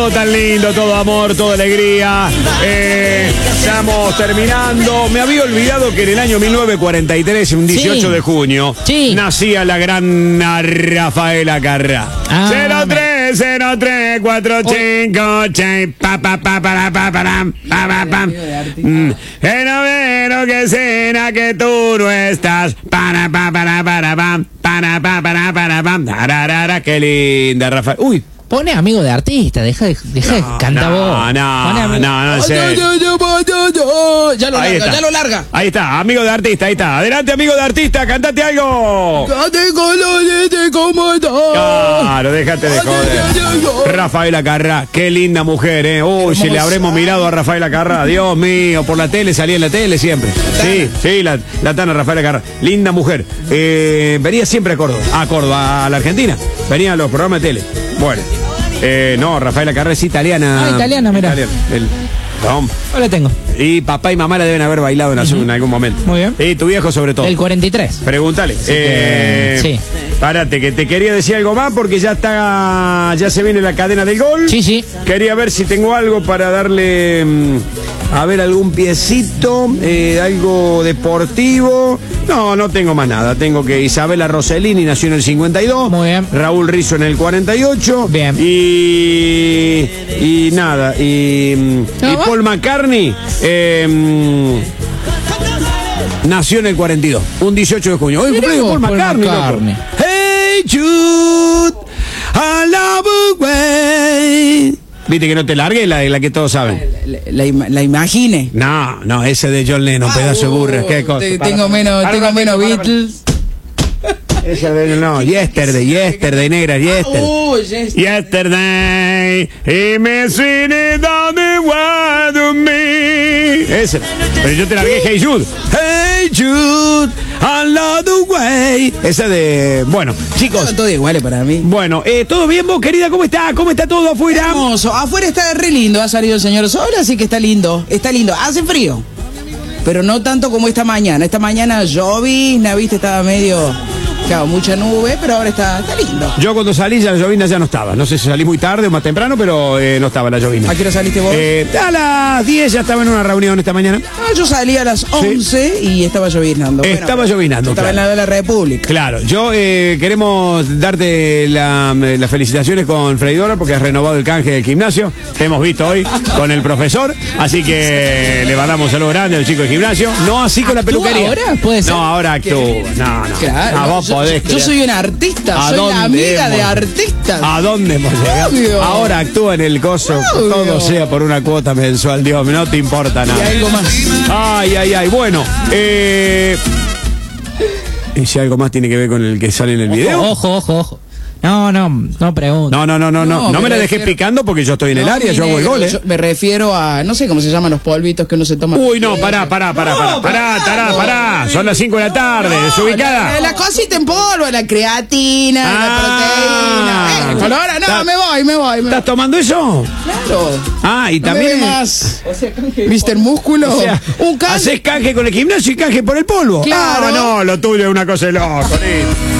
Tan lindo, todo amor, toda alegría. Estamos terminando. Me había olvidado que en el año 1943, un 18 de junio, nacía la gran Rafaela Carrà. 030345 no que cena que tú no estás. Qué linda, Rafael. Uy. Pone amigo de artista, deja de cantar vos. No, Ya lo larga. Ahí está, amigo de artista, ahí está. Adelante, amigo de artista, cantate algo. Claro, déjate de joder. Rafaela Carrà, qué linda mujer, Uy, si le habremos mirado a Rafaela Carrà, Dios mío, por la tele, salía en la tele siempre. Sí, la Tana Rafaela Carrà, linda mujer. Venía siempre a Córdoba, a la Argentina. Venía a los programas de tele. Bueno. No, Rafaela Carrà es italiana. Italiana, mira. No la tengo. Y papá y mamá la deben haber bailado en algún momento. Muy bien. Y tu viejo sobre todo. El 43. Pregúntale. Sí. Párate, que te quería decir algo más porque ya se viene la cadena del gol. Sí. Quería ver si tengo algo para darle, a ver, algún piecito, algo deportivo. No tengo más nada. Tengo que Isabela Rossellini nació en el 52. Muy bien. Raúl Rizzo en el 48. Bien. Y nada. Y Paul McCartney nació en el 42. Un 18 de junio. Hoy cumpleaños Paul McCartney. Hey Jude, I love you, way. Viste que no te largue la que todos saben. La imagine. No, ese de John Lennon, pedazo de burra. ¿Qué cosa? Tengo menos Beatles. Esa de Yesterday, negra, Yesterday, y me swing down the world to me. Ese. Pero yo te largué Hey Jude. Hey Jude, I love the way. Esa de. Bueno, chicos. Todo igual para mí. Bueno, ¿todo bien vos, querida? ¿Cómo está? ¿Cómo está todo afuera? Hermoso. Afuera está re lindo. Ha salido el señor Sol, así que está lindo. Hace frío. Pero no tanto como esta mañana. Esta mañana llovizna, viste, estaba medio. Claro, mucha nube, pero ahora está lindo. Yo cuando salí ya la llovina ya no estaba. No sé si salí muy tarde o más temprano, pero no estaba la llovina. ¿A qué hora saliste vos? A las 10 ya estaba en una reunión esta mañana. Yo salí a las 11 y estaba llovinando. Estaba llovinando. Estaba en la de la República. Claro, yo queremos darte las felicitaciones con Freidora porque has renovado el canje del gimnasio. Te hemos visto hoy con el profesor, así que le mandamos un saludo grande al chico del gimnasio. No así con la peluquería. ¿Ahora? ¿Puede ser? No, ahora actúa. No. Claro. Yo soy una artista, soy la amiga de artistas. ¿A dónde hemos llegado? Obvio. Ahora actúa en el coso, todo sea por una cuota mensual, Dios, no te importa nada. Y algo más. Ay, bueno. ¿Y si algo más tiene que ver con el que sale en el video? Ojo. No pregunto. No me la dejé picando porque yo estoy en el área, yo hago el gol, Yo me refiero a, no sé cómo se llaman los polvitos que uno se toma. Uy, no, pará. Son las 5 de la tarde, desubicada. La cosita en polvo, la creatina, la proteína. Colora, me voy. ¿Estás tomando eso? Claro. Y también. Más. Mr. Músculo. O sea, un canje. haces canje con el gimnasio y canje por el polvo. Claro. No, lo tuyo es una cosa de loco.